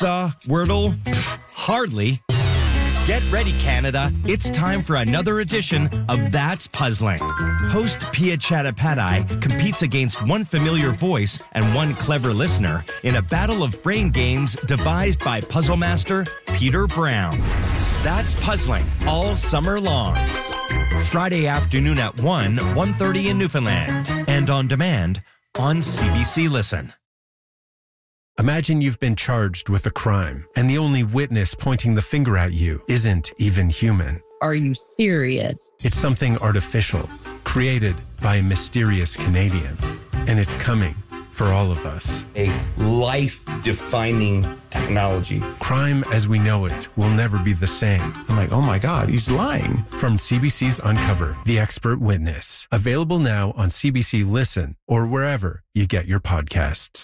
Wordle? Hardly. Get ready, Canada. It's time for another edition of That's Puzzling. Host Pia Chattopadhyay competes against one familiar voice and one clever listener in a battle of brain games devised by puzzle master Peter Brown. That's Puzzling all summer long. Friday afternoon at 1:30 in Newfoundland. And on demand on CBC Listen. Imagine you've been charged with a crime, and the only witness pointing the finger at you isn't even human. Are you serious? It's something artificial, created by a mysterious Canadian. And it's coming for all of us. A life-defining technology. Crime as we know it will never be the same. I'm like, oh my God, he's lying. From CBC's Uncover, The Expert Witness. Available now on CBC Listen or wherever you get your podcasts.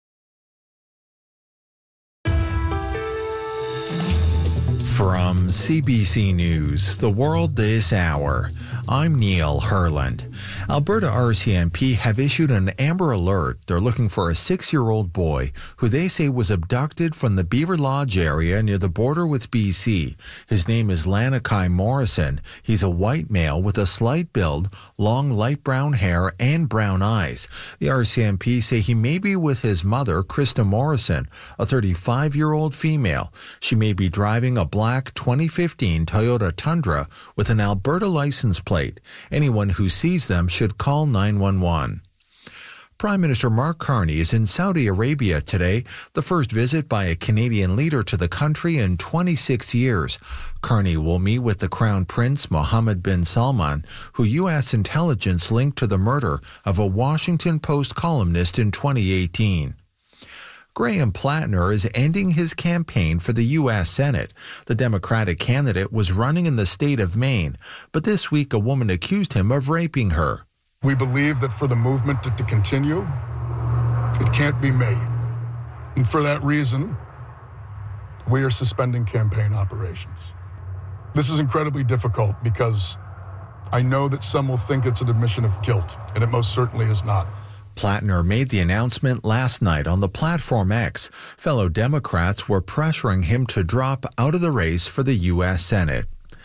From CBC News, The World This Hour, I'm Neil Herland. Alberta RCMP have issued an Amber Alert. They're looking for a 6-year-old boy who they say was abducted from the Beaver Lodge area near the border with BC. His name is Lanakai Morrison. He's a white male with a slight build, long light brown hair, and brown eyes. The RCMP say he may be with his mother, Krista Morrison, a 35-year-old female. She may be driving a black 2015 Toyota Tundra with an Alberta license plate. Anyone who sees them should call 911. Prime Minister Mark Carney is in Saudi Arabia today, the first visit by a Canadian leader to the country in 26 years. Carney will meet with the Crown Prince Mohammed bin Salman, who U.S. intelligence linked to the murder of a Washington Post columnist in 2018. Graham Plattner is ending his campaign for the U.S. Senate. The Democratic candidate was running in the state of Maine, but this week a woman accused him of raping her. We believe that for the movement to continue, it can't be made. And for that reason, we are suspending campaign operations. This is incredibly difficult because I know that some will think it's an admission of guilt, and it most certainly is not. Plattner made the announcement last night on the Platform X. Fellow Democrats were pressuring him to drop out of the race for the U.S. Senate.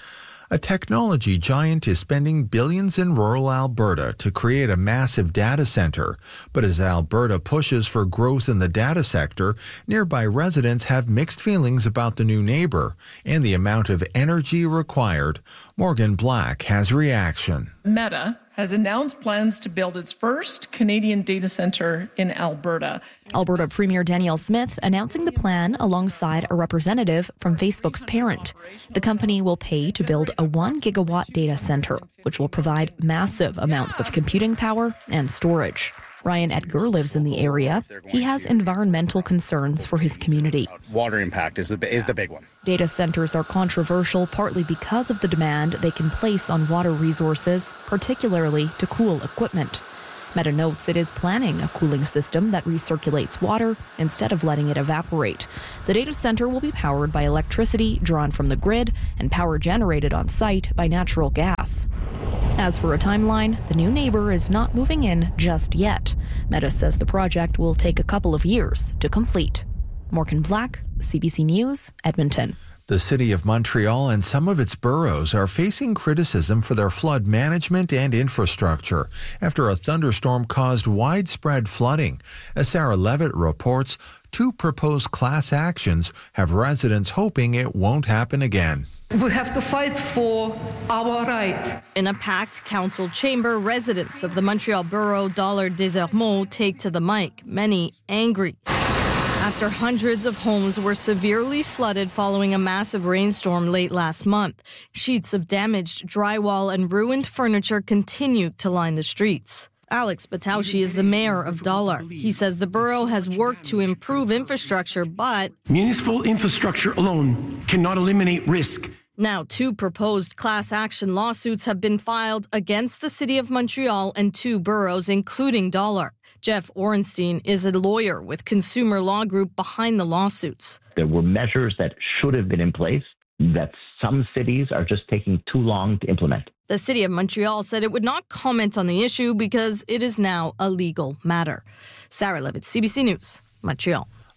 A technology giant is spending billions in rural Alberta to create a massive data center. But as Alberta pushes for growth in the data sector, nearby residents have mixed feelings about the new neighbor and the amount of energy required. Morgan Black has reaction. Meta has announced plans to build its first Canadian data center in Alberta. Alberta Premier Danielle Smith announcing the plan alongside a representative from Facebook's parent. The company will pay to build a 1 gigawatt data center, which will provide massive amounts of computing power and storage. Ryan Edgar lives in the area. He has environmental concerns for his community. Water impact is the big one. Data centers are controversial partly because of the demand they can place on water resources, particularly to cool equipment. Meta notes it is planning a cooling system that recirculates water instead of letting it evaporate. The data center will be powered by electricity drawn from the grid and power generated on site by natural gas. As for a timeline, the new neighbor is not moving in just yet. Meta says the project will take a couple of years to complete. Morgan Black, CBC News, Edmonton. The City of Montreal and some of its boroughs are facing criticism for their flood management and infrastructure after a thunderstorm caused widespread flooding. As Sarah Levitt reports, 2 proposed class actions have residents hoping it won't happen again. We have to fight for our right. In a packed council chamber, residents of the Montreal borough Dollard des Ormeaux take to the mic, many angry. After hundreds of homes were severely flooded following a massive rainstorm late last month, sheets of damaged drywall and ruined furniture continued to line the streets. Alex Bataushi is the mayor of Dollard. He says the borough has worked to improve infrastructure, but municipal infrastructure alone cannot eliminate risk. Now 2 proposed class action lawsuits have been filed against the City of Montreal and 2 boroughs, including Dollard. Jeff Orenstein is a lawyer with Consumer Law Group behind the lawsuits. There were measures that should have been in place that some cities are just taking too long to implement. The City of Montreal said it would not comment on the issue because it is now a legal matter. Sarah Levitt, CBC News, Montreal.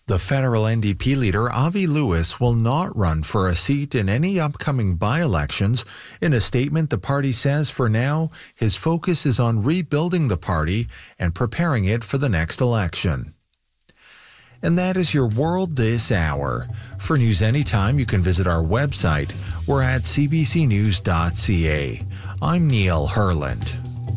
The federal NDP leader, Avi Lewis, will not run for a seat in any upcoming by-elections. In a statement, the party says for now, his focus is on rebuilding the party and preparing it for the next election. And that is your World This Hour. For news anytime, you can visit our website. We're at cbcnews.ca. I'm Neil Herland.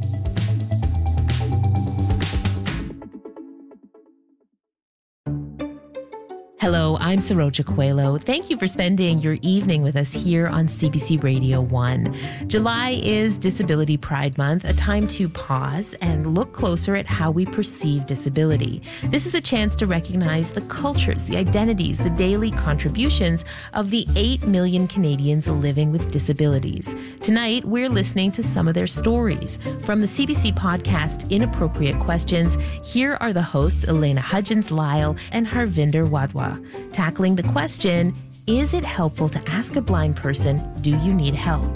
Hello, I'm Saroja Coelho. Thank you for spending your evening with us here on CBC Radio 1. July is Disability Pride Month, a time to pause and look closer at how we perceive disability. This is a chance to recognize the cultures, the identities, the daily contributions of the 8 million Canadians living with disabilities. Tonight, we're listening to some of their stories. From the CBC podcast Inappropriate Questions, here are the hosts Elena Hudgens-Lyle and Harvinder Wadhwa. Tackling the question, is it helpful to ask a blind person, do you need help?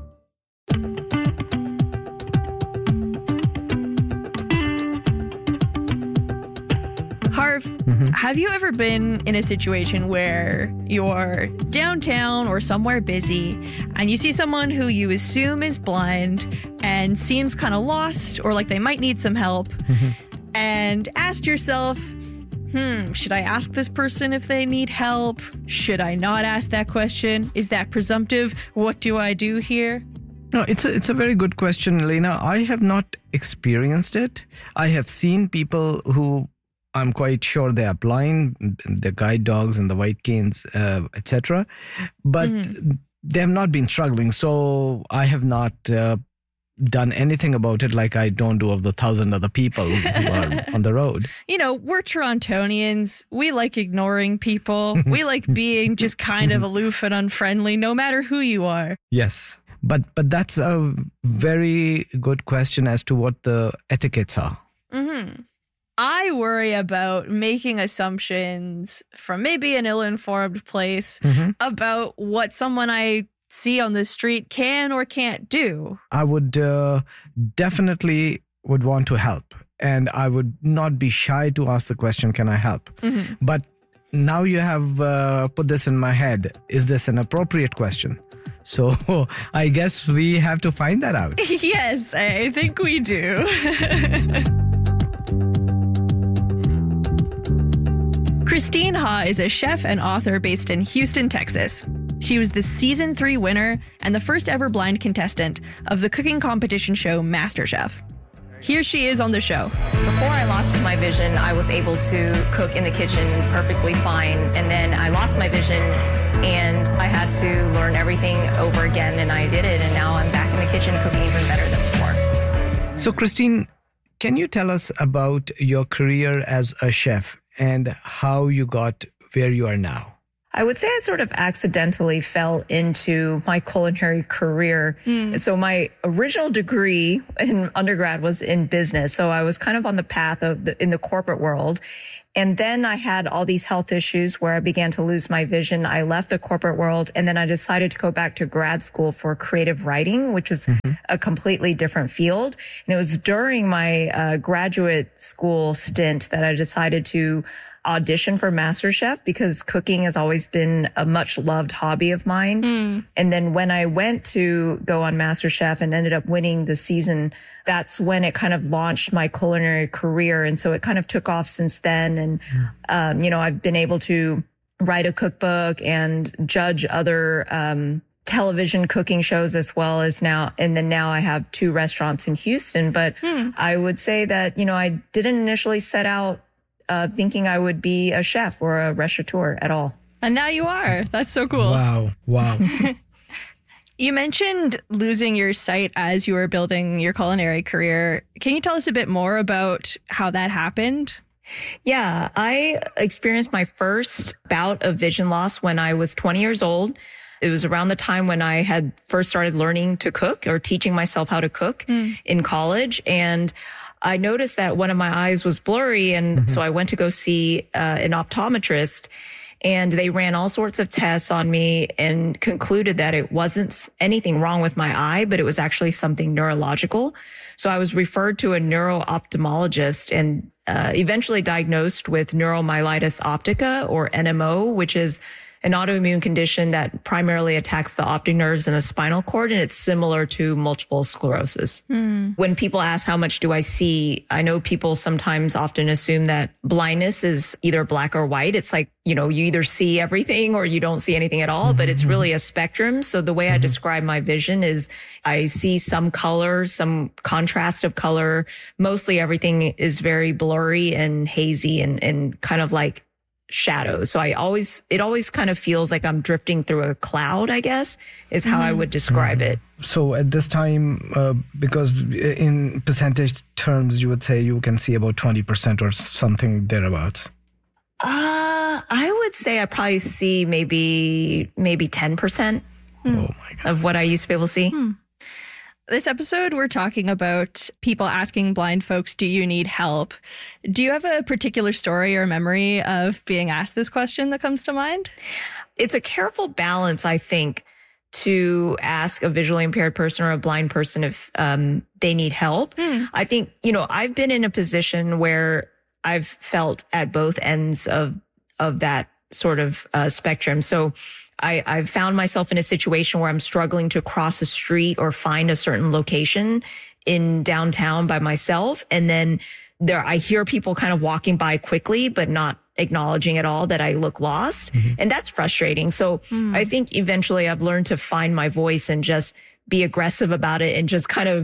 Harv, have you ever been in a situation where you're downtown or somewhere busy and you see someone who you assume is blind and seems kind of lost or like they might need some help and asked yourself, should I ask this person if they need help? Should I not ask that question? Is that presumptive? What do I do here? No, it's a very good question, Elena. I have not experienced it. I have seen people who I'm quite sure they are blind, the guide dogs and the white canes, etc. But they have not been struggling. So I have not done anything about it like I don't do of the 1,000 other people who are on the road. You know, we're Torontonians. We like ignoring people. We like being just kind of aloof and unfriendly, no matter who you are. Yes. But that's a very good question as to what the etiquettes are. I worry about making assumptions from maybe an ill-informed place about what someone I see on the street can or can't do. I would definitely would want to help, and I would not be shy to ask the question, can I help? But now you have put this in my head. Is this an appropriate question? So I guess we have to find that out. Yes, I think we do. Christine Ha is a chef and author based in Houston, Texas. She was the season 3 winner and the first ever blind contestant of the cooking competition show MasterChef. Here she is on the show. Before I lost my vision, I was able to cook in the kitchen perfectly fine. And then I lost my vision and I had to learn everything over again, and I did it. And now I'm back in the kitchen cooking even better than before. So Christine, can you tell us about your career as a chef and how you got where you are now? I would say I sort of accidentally fell into my culinary career. So my original degree in undergrad was in business. So I was kind of on the path of in the corporate world. And then I had all these health issues where I began to lose my vision. I left the corporate world, and then I decided to go back to grad school for creative writing, which was a completely different field. And it was during my graduate school stint that I decided to audition for MasterChef because cooking has always been a much loved hobby of mine. And then when I went to go on MasterChef and ended up winning the season, that's when it kind of launched my culinary career. And so it kind of took off since then. And, you know, I've been able to write a cookbook and judge other, television cooking shows as well as now. And then now I have 2 restaurants in Houston. But I would say that, you know, I didn't initially set out thinking I would be a chef or a restaurateur at all. And now you are. That's so cool. Wow. You mentioned losing your sight as you were building your culinary career. Can you tell us a bit more about how that happened? Yeah, I experienced my first bout of vision loss when I was 20 years old. It was around the time when I had first started learning to cook or teaching myself how to cook in college. And I noticed that one of my eyes was blurry. And so I went to go see an optometrist. And they ran all sorts of tests on me and concluded that it wasn't anything wrong with my eye, but it was actually something neurological. So I was referred to a neuro-ophthalmologist and eventually diagnosed with neuromyelitis optica, or NMO, which is an autoimmune condition that primarily attacks the optic nerves and the spinal cord, and it's similar to multiple sclerosis. When people ask how much do I see, I know people sometimes often assume that blindness is either black or white. It's like, you either see everything or you don't see anything at all, but it's really a spectrum. So the way I describe my vision is I see some color, some contrast of color. Mostly everything is very blurry and hazy and kind of like shadows. So it always kind of feels like I'm drifting through a cloud, I guess, is how I would describe it. So at this time, because in percentage terms, you would say you can see about 20% or something thereabouts. I would say I probably see maybe 10% of what I used to be able to see. This episode, we're talking about people asking blind folks, do you need help? Do you have a particular story or memory of being asked this question that comes to mind? It's a careful balance, I think, to ask a visually impaired person or a blind person if they need help. I think, I've been in a position where I've felt at both ends of that sort of spectrum. So I've found myself in a situation where I'm struggling to cross a street or find a certain location in downtown by myself. And then I hear people kind of walking by quickly, but not acknowledging at all that I look lost. And that's frustrating. So I think eventually I've learned to find my voice and just be aggressive about it and just kind of,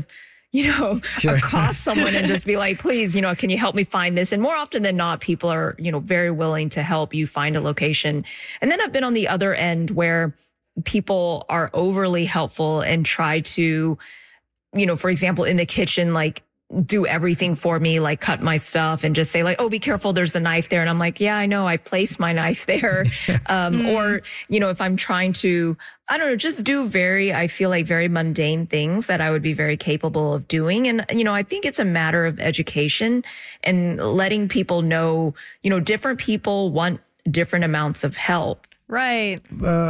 accost someone and just be like, please, can you help me find this? And more often than not, people are, very willing to help you find a location. And then I've been on the other end where people are overly helpful and try to, for example, in the kitchen, like do everything for me, like cut my stuff and just say like, oh, be careful, there's a knife there. And I'm like, yeah, I know, I placed my knife there. Or, if I'm trying to, just do I feel like very mundane things that I would be very capable of doing. And, I think it's a matter of education and letting people know, different people want different amounts of help. Right.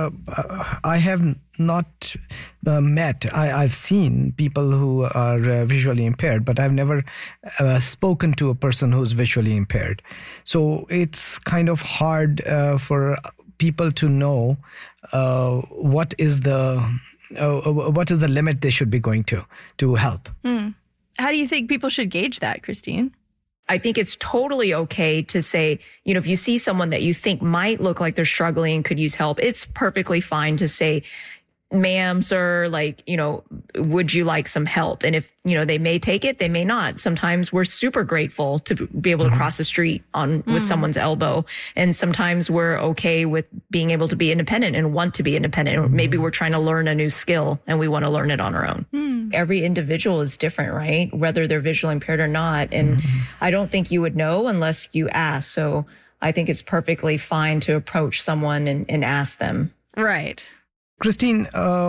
I have not met. I've seen people who are visually impaired, but I've never spoken to a person who's visually impaired. So it's kind of hard for people to know what is the limit they should be going to help. How do you think people should gauge that, Christine? I think it's totally okay to say, if you see someone that you think might look like they're struggling and could use help, it's perfectly fine to say, ma'am, sir, would you like some help? And if, they may take it, they may not. Sometimes we're super grateful to be able to cross the street with someone's elbow. And sometimes we're okay with being able to be independent and want to be independent. Or maybe we're trying to learn a new skill and we want to learn it on our own. Every individual is different, right? Whether they're visually impaired or not. And I don't think you would know unless you ask. So I think it's perfectly fine to approach someone and ask them. Right. Christine,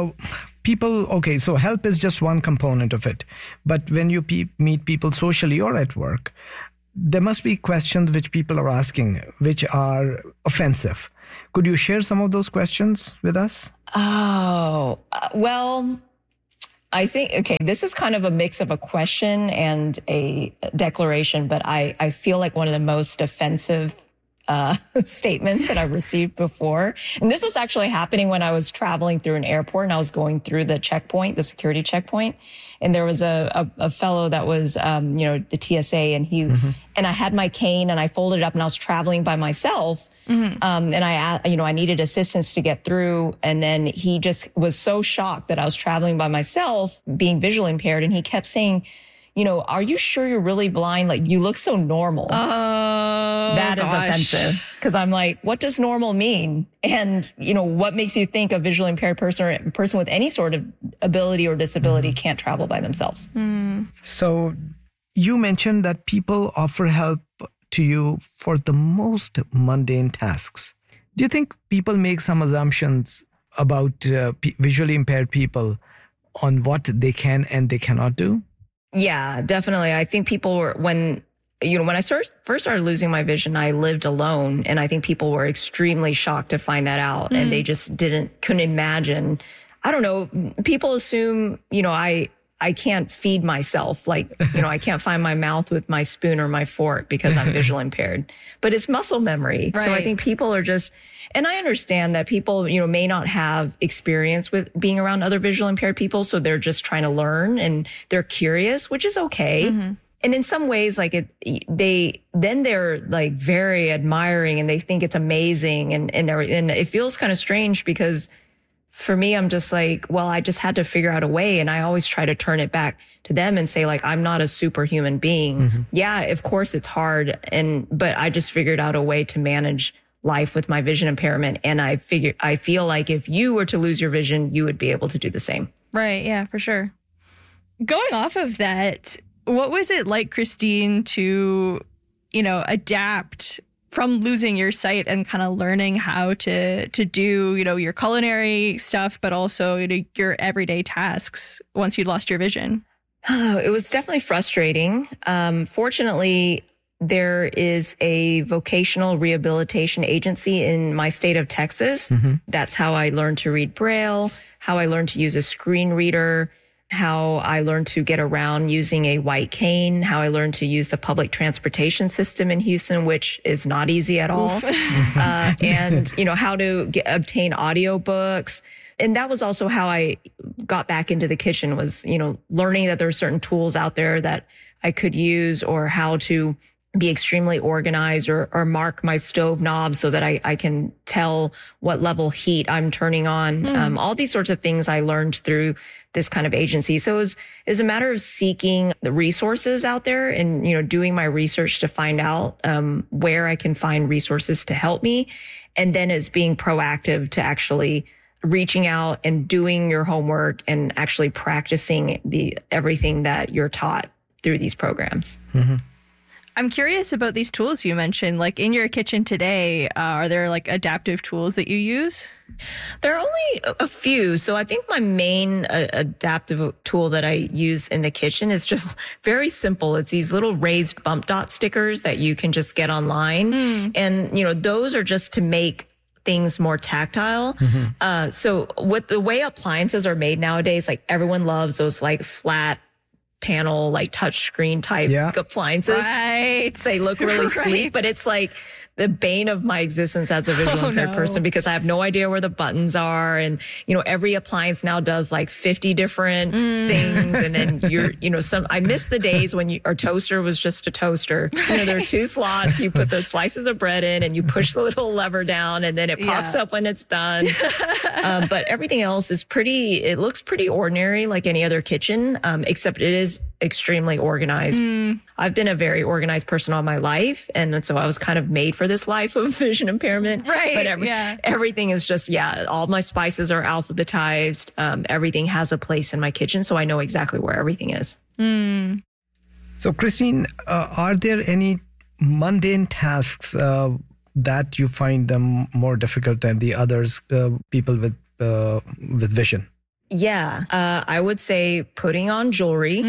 so help is just one component of it. But when you meet people socially or at work, there must be questions which people are asking, which are offensive. Could you share some of those questions with us? Oh, well, I think, this is kind of a mix of a question and a declaration, but I feel like one of the most offensive statements that I've received before. And this was actually happening when I was traveling through an airport and I was going through the security checkpoint. And there was a fellow that was, the TSA and and I had my cane and I folded it up and I was traveling by myself. And I needed assistance to get through. And then he just was so shocked that I was traveling by myself, being visually impaired. And he kept saying, are you sure you're really blind? Like, you look so normal. That is offensive. Because I'm like, what does normal mean? And, what makes you think a visually impaired person or a person with any sort of ability or disability can't travel by themselves? So you mentioned that people offer help to you for the most mundane tasks. Do you think people make some assumptions about visually impaired people on what they can and they cannot do? Yeah, definitely. I think people when when I first started losing my vision, I lived alone. And I think people were extremely shocked to find that out. And they just couldn't imagine. I don't know. People assume, I can't feed myself. Like, I can't find my mouth with my spoon or my fork because I'm visually impaired, but it's muscle memory. Right. So I think people are and I understand that people, may not have experience with being around other visually impaired people. So they're just trying to learn and they're curious, which is okay. Mm-hmm. And in some ways, like they're like very admiring and they think it's amazing and it feels kind of strange because for me, I'm just like, well, I just had to figure out a way. And I always try to turn it back to them and say, like, I'm not a superhuman being. Mm-hmm. Yeah, of course it's hard. But I just figured out a way to manage life with my vision impairment. And I feel like if you were to lose your vision, you would be able to do the same. Right. Yeah, for sure. Going off of that, what was it like, Christine, to, adapt from losing your sight and kind of learning how to do, your culinary stuff, but also your everyday tasks once you lost your vision? It was definitely frustrating. Fortunately, there is a vocational rehabilitation agency in my state of Texas. Mm-hmm. That's how I learned to read Braille, how I learned to use a screen reader, how I learned to get around using a white cane, how I learned to use the public transportation system in Houston, which is not easy at all. And, how to obtain audiobooks. And that was also how I got back into the kitchen was, learning that there are certain tools out there that I could use or how to be extremely organized or mark my stove knob so that I can tell what level heat I'm turning on. All these sorts of things I learned through this kind of agency. So it was a matter of seeking the resources out there and, doing my research to find out where I can find resources to help me. And then it's being proactive to actually reaching out and doing your homework and actually practicing everything that you're taught through these programs. Mm-hmm. I'm curious about these tools you mentioned. Like in your kitchen today, are there like adaptive tools that you use? There are only a few. So I think my main adaptive tool that I use in the kitchen is just very simple. It's these little raised bump dot stickers that you can just get online. And, those are just to make things more tactile. Mm-hmm. So with the way appliances are made nowadays, like everyone loves those like flat panel, like touch screen type appliances. Right. They look really sleek, but it's like the bane of my existence as a visually impaired person because I have no idea where the buttons are. And, every appliance now does like 50 different things. And then I miss the days when our toaster was just a toster. There are two slots. You put the slices of bread in and you push the little lever down and then it pops up when it's done. But everything else is it looks pretty ordinary like any other kitchen, except it is extremely organized. I've been a very organized person all my life. And so I was kind of made for this life of vision impairment. Right. But everything is just, all my spices are alphabetized. Everything has a place in my kitchen. So I know exactly where everything is. So Christine, are there any mundane tasks that you find them more difficult than the others, people with vision? Yeah, I would say putting on jewelry.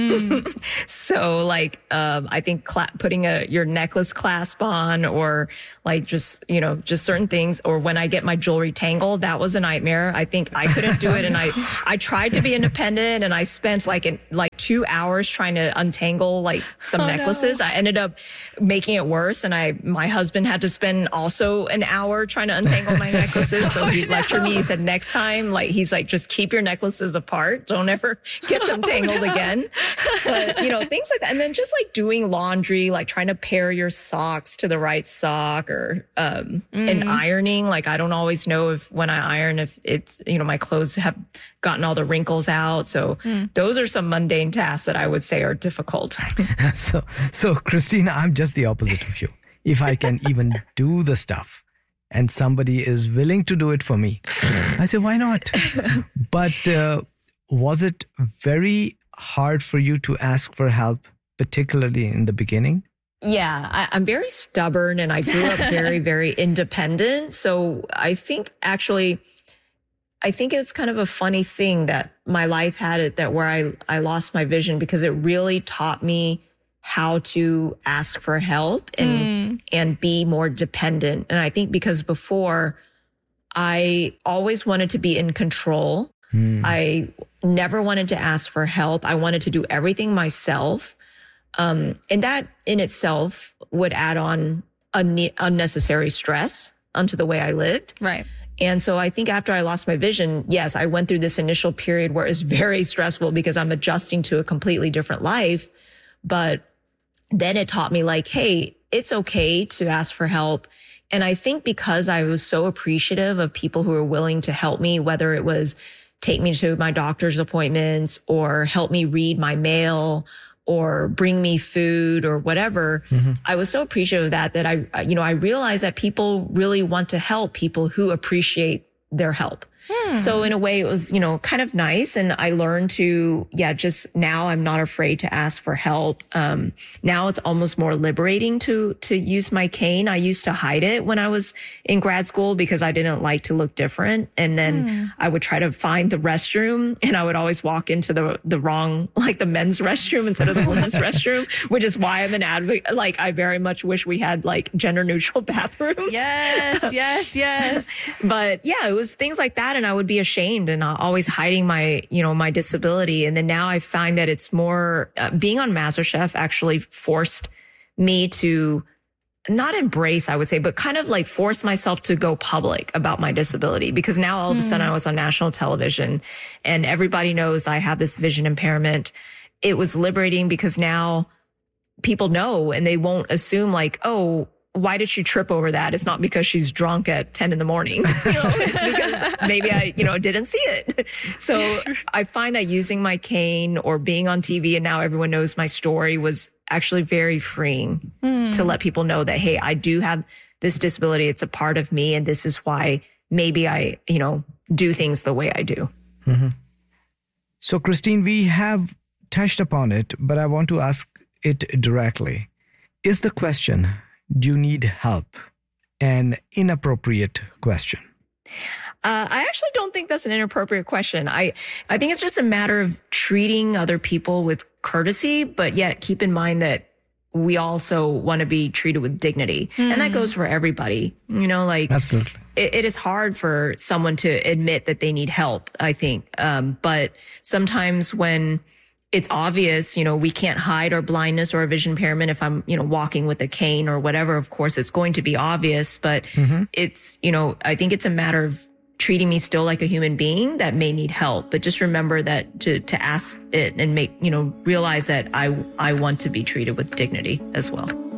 So like, I think putting your necklace clasp on or like just certain things. Or when I get my jewelry tangled, that was a nightmare. I think I couldn't do it. And I tried to be independent and I spent like 2 hours trying to untangle like some necklaces. No. I ended up making it worse. And my husband had to spend also an hour trying to untangle my necklaces. So he lectured me. He said, next time, he's like, just keep your necklaces apart. Don't ever get them tangled again. But, things like that. And then just like doing laundry, like trying to pair your socks to the right sock or, and ironing. Like I don't always know when I iron, if it's, my clothes have gotten all the wrinkles out. So those are some mundane tasks that I would say are difficult. So Christina, I'm just the opposite of you. If I can even do the stuff and somebody is willing to do it for me, I say, why not? But was it very hard for you to ask for help, particularly in the beginning? Yeah, I'm very stubborn and I grew up very, very independent. So I think it's kind of a funny thing that my life had it that where I lost my vision because it really taught me how to ask for help and be more dependent. And I think because before I always wanted to be in control. I never wanted to ask for help. I wanted to do everything myself. And that in itself would add on unnecessary stress onto the way I lived. Right. And so I think after I lost my vision, yes, I went through this initial period where it's very stressful because I'm adjusting to a completely different life. But then it taught me like, hey, it's okay to ask for help. And I think because I was so appreciative of people who were willing to help me, whether it was take me to my doctor's appointments or help me read my mail or bring me food or whatever. I was so appreciative of that I realized that people really want to help people who appreciate their help. So in a way, it was, kind of nice. And I learned to, just now I'm not afraid to ask for help. Now it's almost more liberating to use my cane. I used to hide it when I was in grad school because I didn't like to look different. And then I would try to find the restroom and I would always walk into the wrong, like the men's restroom instead of the women's restroom, which is why I'm an advocate. Like I very much wish we had like gender neutral bathrooms. Yes. But yeah, it was things like that. And I would be ashamed and always hiding my, my disability. And then now I find that it's more, being on MasterChef actually forced me to not embrace, I would say, but kind of like force myself to go public about my disability because now all of a sudden I was on national television and everybody knows I have this vision impairment. It was liberating because now people know and they won't assume like, oh, why did she trip over that? It's not because she's drunk at 10 in the morning. It's because maybe I, didn't see it. So I find that using my cane or being on TV and now everyone knows my story was actually very freeing to let people know that, hey, I do have this disability. It's a part of me. And this is why maybe I, do things the way I do. So, Christine, we have touched upon it, but I want to ask it directly. Is the question, do you need help, an inappropriate question? I actually don't think that's an inappropriate question. I think it's just a matter of treating other people with courtesy, but yet keep in mind that we also want to be treated with dignity. And that goes for everybody, Absolutely. It is hard for someone to admit that they need help, I think. But sometimes when it's obvious, we can't hide our blindness or our vision impairment. If I'm, walking with a cane or whatever, of course, it's going to be obvious, but it's, I think it's a matter of treating me still like a human being that may need help, but just remember that to ask it and realize that I want to be treated with dignity as well.